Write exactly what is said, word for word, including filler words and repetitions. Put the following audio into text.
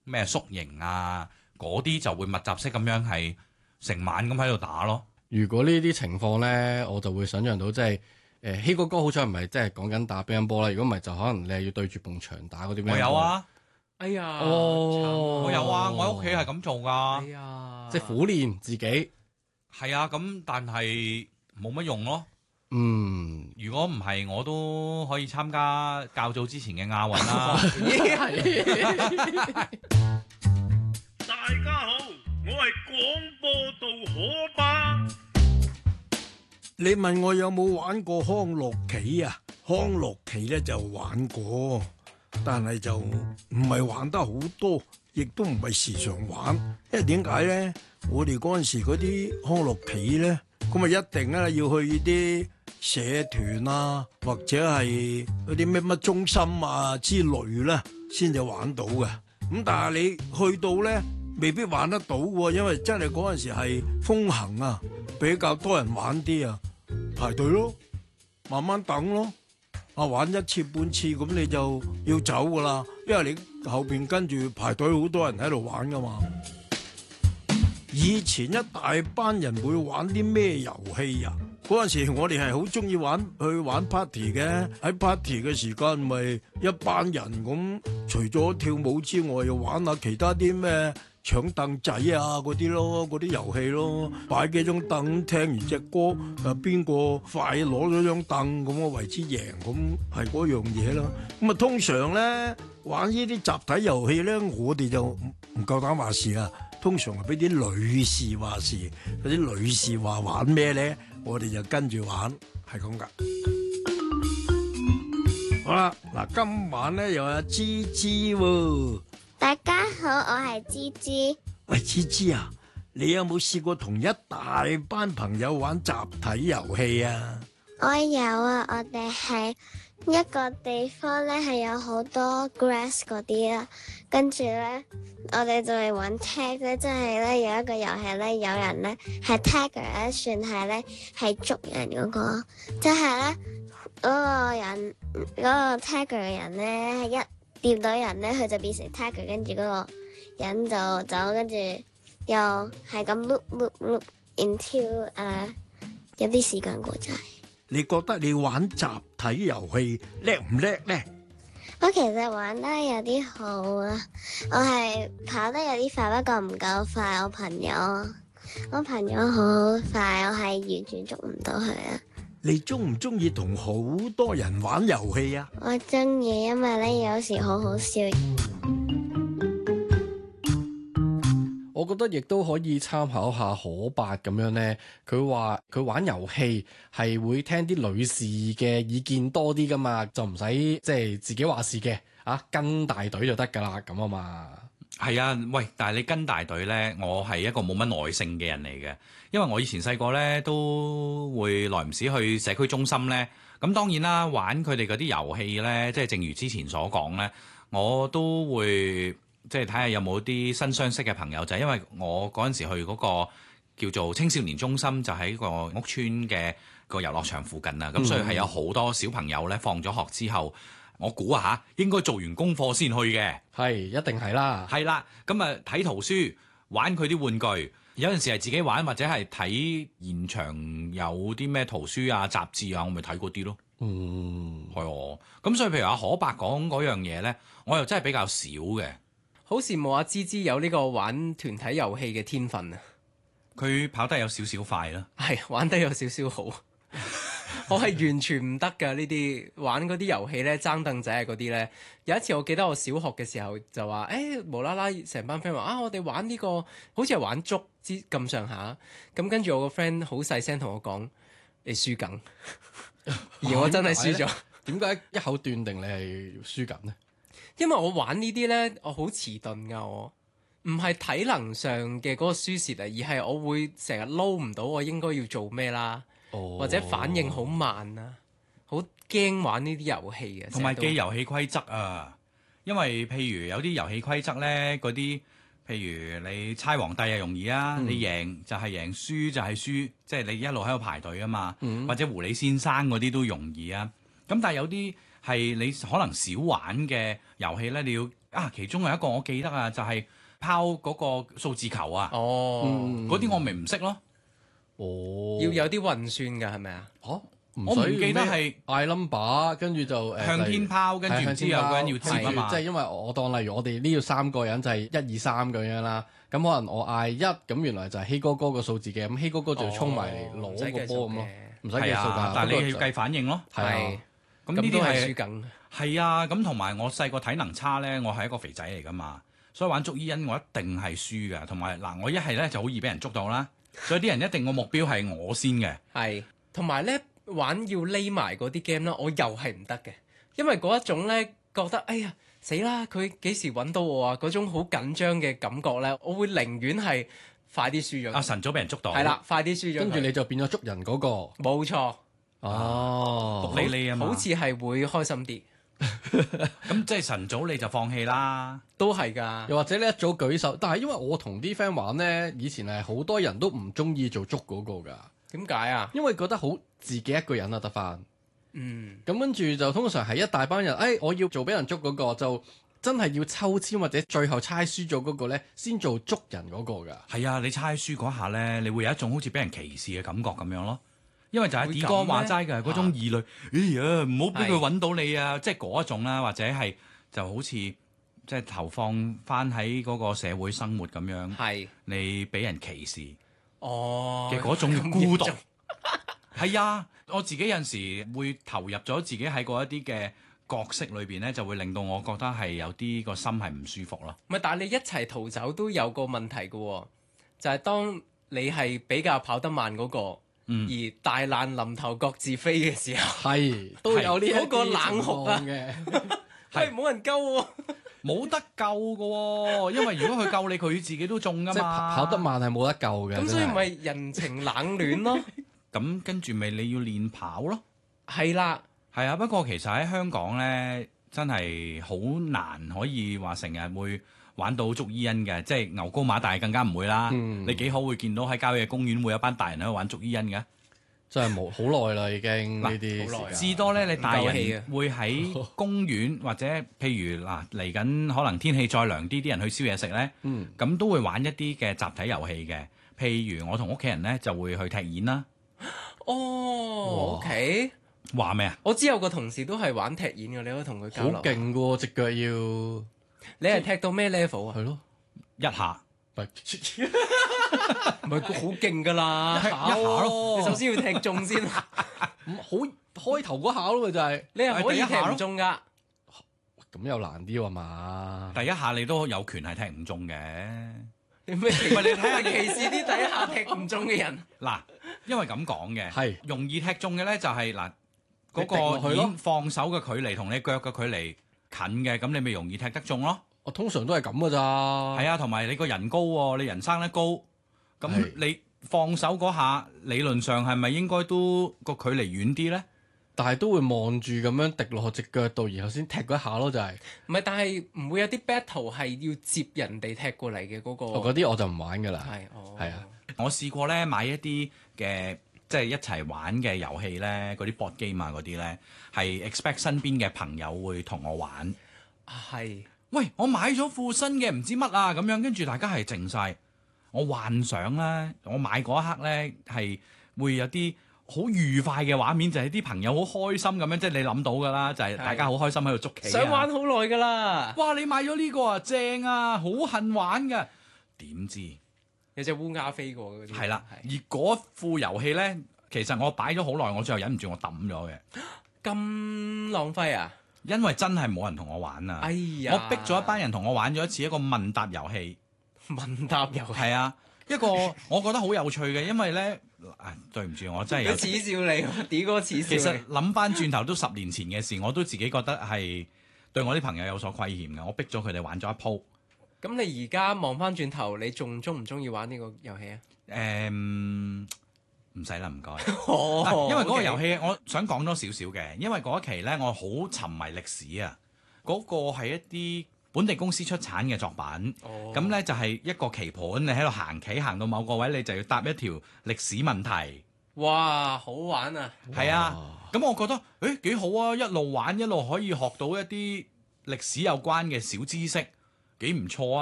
咩宿營啊，嗰啲就會密集式咁樣係成晚咁喺度打咯。 如果呢啲情況咧，我就會想像到即係誒希哥哥好彩唔係即係講緊打乒乓波啦。如果唔係就可能你係要對住埲牆打嗰啲咩？ 我有啊， 哎呀， 哦我有啊，我喺屋企係咁做噶。 哎呀， 即係苦練自己。 係啊，咁但係冇乜用咯。 嗯， 如果唔係，我都可以參加較早之前嘅亞運啦。 大家好，我係廣播道可巴。你問我有冇玩過康樂棋啊？康樂棋咧就玩過，但係就唔係玩得好多，亦都唔係時常玩。因為點解咧？我哋嗰陣時嗰啲康樂棋咧，咁啊一定咧要去啲社團啊，或者係嗰啲咩乜中心啊之類咧，先至玩到嘅。咁但係你去到咧，未必玩得到喎，因為真係嗰陣時係風行啊，比較多人玩啲啊，排隊咯，慢慢等咯，啊玩一次半次咁你就要走噶啦，因為你後邊跟住排隊好多人喺度玩噶嘛。以前一大班人會玩啲咩遊戲啊？嗰陣時我哋係好中意玩去玩 party 嘅，喺 party 嘅時間咪一班人咁，除咗跳舞之外，又玩下其他啲咩搶凳仔啊嗰啲咯，嗰啲遊戲咯，擺幾張凳，聽完隻歌，誒邊個快攞咗張凳咁我為之贏，咁係嗰樣嘢啦。咁啊通常咧玩呢啲集體遊戲咧，我哋就唔唔夠膽話事啊。通常係俾啲女士話事，嗰啲女士話玩咩咧，我哋就跟住玩，係咁噶。好啦，嗱，今晚咧又有芝芝喎。 大家好，我係芝芝。 喂，芝芝啊，你有冇試過同一大班朋友玩集體遊戲啊？ 我有啊，我哋係一個地方咧，係有好多 grass 嗰啲啦，跟住咧，我哋就嚟玩 tag 咧，即係咧有一個遊戲咧，有人咧係 tagger 咧，算係咧係捉人嗰個，即係咧嗰個人嗰個 tagger 嘅人咧係一掂到人咧，佢就變成 tagger，跟住嗰個人就走，跟住又係咁 loop loop loop until 誒有啲時間過咗。 你覺得你玩集體遊戲叻唔叻咧？ 我其實玩得有啲好啊，我係跑得有啲快，不過唔夠快。我朋友，我朋友好快，我係完全捉唔到佢啊。 你中唔中意同好多人玩遊戲啊？ 我中意，因為咧有時好好笑。 我覺得亦都可以參考下可八咁樣呢。佢話佢玩遊戲係會聽啲女士嘅意見多啲噶嘛，就唔使即係自己話事嘅啊，跟大隊就得噶啦咁啊嘛。 係啊，喂！但係你跟大隊呢，我係一個冇乜耐性嘅人嚟嘅，因為我以前細個呢都會耐唔時去社區中心呢。咁當然啦，玩佢哋嗰啲遊戲呢，即係正如之前所講呢，我都會。即係睇下有冇啲新相識嘅朋友，就係、因為我嗰陣時去嗰個叫做青少年中心，就喺個屋村嘅個遊樂場附近啊，咁、嗯、所以係有好多小朋友咧放咗學之後，我估啊嚇應該做完功課先去嘅， 係一定係啦， 係啦，咁啊睇圖書，玩佢啲玩具，有陣時係自己玩，或者係睇現場有啲咩圖書啊、雜誌啊，我咪睇嗰啲咯。 嗯， 係哦，咁所以譬如阿可伯講嗰樣嘢咧，我又真係比較少嘅。 好羨慕阿芝芝有呢個玩團體遊戲嘅天分啊！ 佢跑得有少少快啦， 係玩得有少少好，我係完全唔得㗎呢啲玩嗰啲遊戲咧，爭凳仔啊嗰啲咧。有一次我記得我小學嘅時候就話，誒、欸、無啦啦成班 friend 話啊，我哋玩呢、這個好似係玩捉之咁上下，咁跟住我個 friend 好細聲同我講，你輸緊，而我真係輸咗。 點解一口斷定你係輸緊呢？ 因為我玩呢啲咧，我好遲鈍噶，我唔係體能上嘅嗰個輸蝕啊，而係我會成日撈唔到我應該要做咩啦，哦、或者反應好慢啊，好驚玩呢啲遊戲嘅， 同埋記遊戲規則啊。因為譬如有啲遊戲規則咧，嗰啲譬如你猜皇帝啊容易啊，嗯、你贏就係贏，輸就係輸，即、就、係、是、你一路喺度排隊啊嘛，嗯、或者狐狸先生嗰啲都容易啊。咁但係有啲係你可能少玩嘅遊戲咧，你要啊，其中有一個我記得啊，就係、拋嗰個數字球啊， 哦， 嗯嗰啲、我咪唔識咯。 哦， 要有啲運算㗎係咪啊？ 嚇， 我唔記得係嗌 number，跟住就誒向天拋，跟住唔知有個人要接啊嘛。 即係因為我當例如我哋呢度三個人就係一二三咁樣啦，咁可能我嗌一，咁原來就係希哥哥個數字嘅，咁希哥哥就要衝埋嚟哦攞個波咁咯，唔使計係數㗎。， 啊但係你不過就要計反應咯。 係啊係， 咁呢啲咁都係係輸緊。 係啊，咁同埋我細個體能差咧，我係一個肥仔嚟噶嘛，所以玩捉伊人我一定係輸㗎。同埋嗱，我一係咧就好易俾人捉到啦，所以啲人一定個目標係我先嘅。 係，同埋咧玩要匿埋嗰啲 game 啦，我又係唔得嘅，因為嗰一種咧覺得哎呀死啦，佢幾時揾到我啊？嗰種好緊張嘅感覺咧，我會寧願係快啲輸咗。 阿晨早俾人捉到， 係啦，快啲輸咗佢。 跟住你就變咗捉人嗰個。 冇錯， 哦， 獨你你啊嘛， 好似係會開心啲， 咁即係晨早你就放棄啦。 都係㗎。 又或者你一早舉手，但係因為我同啲 friend 玩咧，以前係好多人都唔中意做捉嗰個㗎， 點解啊？ 因為覺得好自己一個人啊得翻。 嗯， 咁跟住就通常係一大班人，誒、哎、我要做俾人捉嗰、個，就真係要抽籤或者最後猜輸咗嗰個咧，先做捉人嗰個㗎。 係啊，你猜輸嗰下咧，你會有一種好似俾人歧視嘅感覺咁樣咯。因為就係會 D 咁哥咩話齋嘅嗰種異類，哎呀唔好俾佢係揾到你啊！即係嗰一種啦，或者係就好似即係投放翻喺嗰個社會生活咁樣， 係。 你俾人歧視哦嘅嗰種咁孤獨嚴重。 係啊，我自己有陣時會投入咗自己喺嗰一啲嘅角色裏邊咧，就會令到我覺得係有啲個心係唔舒服咯。 唔係，但係你一齊逃走都有個問題嘅喎，就係、當你係比較跑得慢嗰、個， 嗯而大難臨頭各自飛嘅時候， 係都有呢一嗰個冷酷啊啲情況嘅。 係冇人救喎、 冇得救嘅喎，因為如果佢救你，佢自己都中噶即係嘛。 跑跑得慢係冇得救嘅。 咁所以真係咪人情冷暖咯， 咁跟住咪你要練跑咯。 係啦， 係啊，不過其實喺香港咧，真係好難可以話成日會玩到捉伊人嘅，即係牛高馬大更加唔會啦。 嗯你幾好會見到喺郊野公園會有班大人喺度玩捉伊人嘅。 真係冇好耐啦，已經呢嗱啲好耐啊時間至多咧，你大唔夠氣啊人會喺公園或者譬如嗱嚟緊，可能天氣再涼啲，啲人去燒嘢食咧， 嗯咁都會玩一啲嘅集體遊戲嘅。譬如我同屋企人咧就會去踢毽啦。 哦，OK， 話咩啊？ 我知有個同事都係玩踢毽嘅，你可以同佢交好流。 勁嘅喎，隻腳要你係踢到咩 level 啊？ 係咯， 一下咪唔係好勁㗎啦， 一下咯你首先要踢中先， 咁好開頭嗰下咯，咪就係你係可以踢第一下咯唔中㗎。 咁又難啲喎嘛。 第一下你都有權係踢唔中嘅。 你咩？ 唔係你睇下歧視啲第一下踢唔中嘅人。 嗱，因為咁講嘅， 係容易踢中嘅咧就係嗱嗰你滴落個去咯毽放手嘅距離同你腳嘅距離近嘅，咁你咪容易踢得中咯。 我通常都係咁㗎咋。 係啊，同埋你個人高喎，你人生得高，咁係你放手嗰下，理論上係咪應該都個距離遠啲咧？ 但係都會望住咁樣滴落去隻腳度，然後先踢嗰一下咯，就係、 唔係，但係唔會有啲 battle 係要接人哋踢過嚟嘅嗰個。 我嗰啲我就唔玩㗎啦。 係哦， 係啊， 我試過咧買一啲嘅即係一齊玩嘅遊戲咧，嗰啲 board game 啊嗰啲咧，係 expect 身邊嘅朋友會同我玩。 係喂，我買咗副新嘅唔知乜啊咁樣，跟住大家係靜晒。我幻想咧，我買嗰一刻咧係會有啲好愉快嘅畫面，就係、是、啲朋友好開心咁樣，即係你諗到㗎啦，就係、是、大家好開心喺度捉棋、啊。 想玩好耐㗎啦。 哇！你買咗呢個啊，正啊，好恨玩㗎。點知有隻烏鴉飛過嗰啲。 係啦，而係嗰副遊戲咧，其實我擺咗好耐，我最後忍唔住我抌咗嘅， 咁浪費啊！ 因為真係冇人同我玩啊。 哎呀， 我逼咗一班人同我玩咗一次一個問答遊戲。 問答遊戲。 係啊，一個我覺得好有趣嘅，因為咧，啊對唔住，我真係有。 佢恥笑你喎，D 哥恥其笑你。 實諗翻轉頭都十年前嘅事，我都自己覺得係對我啲朋友有所虧欠嘅。我逼咗佢哋玩咗一鋪。 咁你而家望翻轉頭，你仲中唔中意玩呢個遊戲啊？ 誒唔使啦，唔該。 哦嗱因為嗰個 OK 遊戲，我想講多少少嘅，因為嗰一期咧，我好沉迷歷史啊。嗰、個係一啲本地公司出產嘅作品， 哦咁咧、就係一個棋盤，你喺度行棋行到某個位，你就要答一條歷史問題。 哇，好玩啊！ 係啊，咁我覺得誒幾好啊，一路玩一路可以學到一啲歷史有關嘅小知識，幾唔錯啊！